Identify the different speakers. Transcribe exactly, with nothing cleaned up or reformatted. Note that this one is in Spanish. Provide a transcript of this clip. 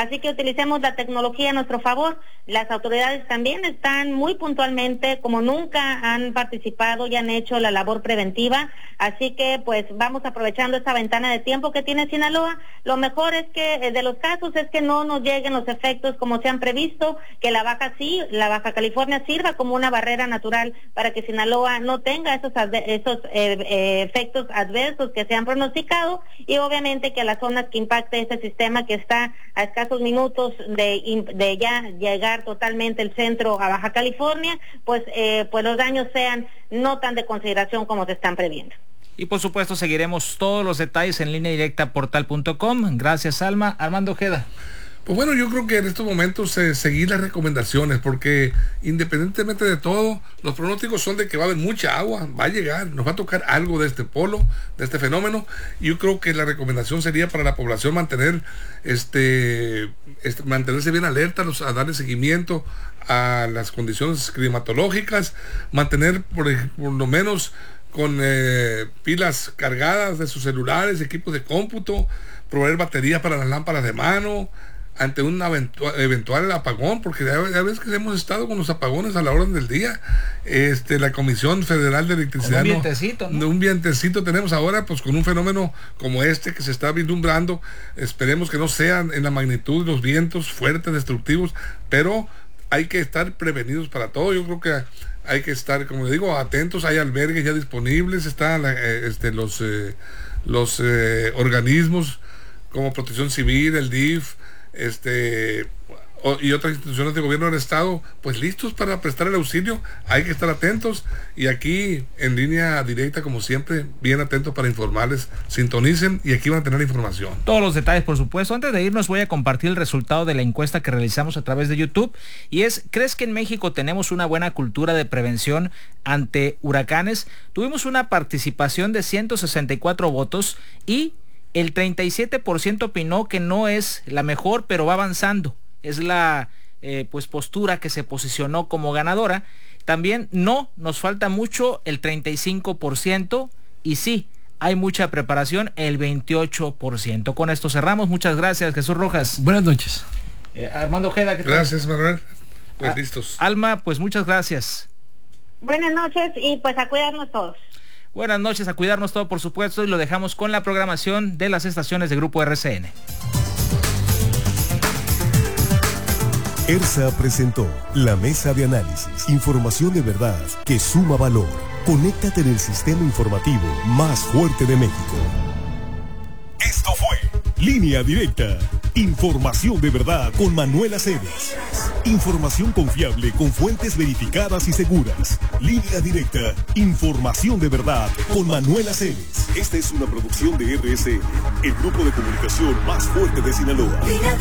Speaker 1: Así que utilicemos la tecnología a nuestro favor. Las autoridades también están muy puntualmente, como nunca han participado y han hecho la labor preventiva, así que pues vamos aprovechando esta ventana de tiempo que tiene Sinaloa. Lo mejor es que, eh, de los casos, es que no nos lleguen los efectos como se han previsto, que la Baja sí, la Baja California sirva como una barrera natural para que Sinaloa no tenga esos, esos eh, eh, efectos adversos que se han pronosticado, y obviamente que a las zonas que impacte este sistema, que está a escasos minutos de, de ya llegar totalmente el centro a Baja California, pues, eh, pues los daños sean no tan de consideración como se están previendo.
Speaker 2: Y por supuesto seguiremos todos los detalles en línea directa portal punto com. Gracias, Alma. Armando Ojeda.
Speaker 3: Pues bueno, yo creo que en estos momentos eh, seguir las recomendaciones, porque independientemente de todo, los pronósticos son de que va a haber mucha agua, va a llegar, nos va a tocar algo de este polo, de este fenómeno, y yo creo que la recomendación sería para la población mantener este, este mantenerse bien alerta, a darle seguimiento a las condiciones climatológicas, mantener por, por lo menos con eh, pilas cargadas de sus celulares, equipos de cómputo, proveer baterías para las lámparas de mano ante un eventual, eventual apagón, porque ya, ya ves que hemos estado con los apagones a la hora del día. Este, la Comisión Federal de Electricidad,
Speaker 2: un vientecito, ¿no?
Speaker 3: Un vientecito tenemos ahora, pues con un fenómeno como este que se está vislumbrando. Esperemos que no sean en la magnitud los vientos fuertes, destructivos, pero hay que estar prevenidos para todo. Yo creo que hay que estar, como digo, atentos. Hay albergues ya disponibles, están eh, este, los eh, los eh, organismos como Protección Civil, el D I F, este y otras instituciones de gobierno del estado, pues listos para prestar el auxilio. Hay que estar atentos, y aquí en línea directa, como siempre, bien atentos para informarles. Sintonicen y aquí van a tener la información.
Speaker 2: Todos los detalles, por supuesto. Antes de irnos, voy a compartir el resultado de la encuesta que realizamos a través de YouTube, y es: ¿crees que en México tenemos una buena cultura de prevención ante huracanes? Tuvimos una participación de ciento sesenta y cuatro votos, y el treinta y siete por ciento opinó que no es la mejor, pero va avanzando. Es la eh, pues postura que se posicionó como ganadora. También no, nos falta mucho, el treinta y cinco por ciento, y sí, hay mucha preparación, el veintiocho por ciento. Con esto cerramos. Muchas gracias, Jesús Rojas.
Speaker 4: Buenas noches.
Speaker 2: Eh, Armando Ojeda, ¿qué tal?
Speaker 3: Gracias, Manuel. Pues
Speaker 2: ah,
Speaker 3: listos.
Speaker 2: Alma, pues muchas gracias.
Speaker 1: Buenas noches, y pues a cuidarnos todos.
Speaker 2: Buenas noches, a cuidarnos todos, por supuesto, y lo dejamos con la programación de las estaciones de Grupo R C N.
Speaker 5: ERSA presentó la mesa de análisis, información de verdad que suma valor. Conéctate en el sistema informativo más fuerte de México. Esto fue Línea Directa, información de verdad con Manuel Aceves. Información confiable con fuentes verificadas y seguras. Línea Directa, información de verdad con Manuel Aceves. Esta es una producción de R S N, el grupo de comunicación más fuerte de Sinaloa.